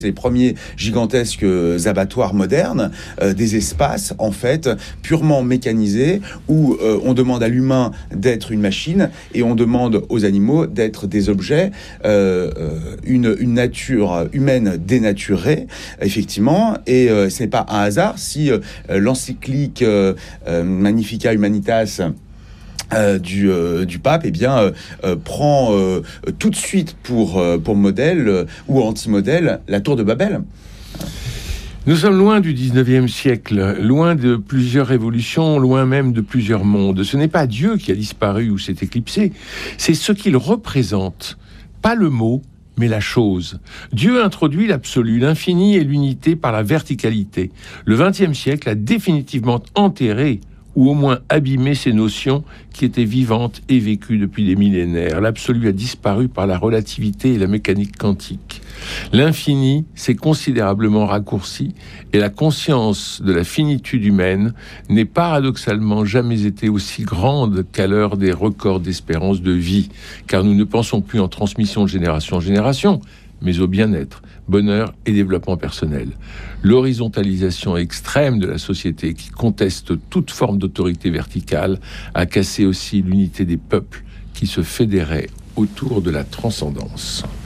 les premiers gigantesques abattoirs modernes, des espaces en fait purement mécanisés où on demande à l'humain d'être une machine et on demande aux animaux d'être des objets, une nature humaine dénaturée, effectivement, et ce n'est pas un hasard si l'encyclique Magnificat Humanitas du pape, prend tout de suite pour modèle ou anti-modèle la tour de Babel. Nous sommes loin du 19e siècle, loin de plusieurs révolutions, loin même de plusieurs mondes. Ce n'est pas Dieu qui a disparu ou s'est éclipsé, c'est ce qu'il représente, pas le mot, mais la chose. Dieu introduit l'absolu, l'infini et l'unité par la verticalité. Le XXe siècle a définitivement enterré ou au moins abîmer ces notions qui étaient vivantes et vécues depuis des millénaires. L'absolu a disparu par la relativité et la mécanique quantique. L'infini s'est considérablement raccourci et la conscience de la finitude humaine n'est paradoxalement jamais été aussi grande qu'à l'heure des records d'espérance de vie, car nous ne pensons plus en transmission de génération en génération, mais au bien-être, bonheur et développement personnel. L'horizontalisation extrême de la société qui conteste toute forme d'autorité verticale a cassé aussi l'unité des peuples qui se fédéraient autour de la transcendance.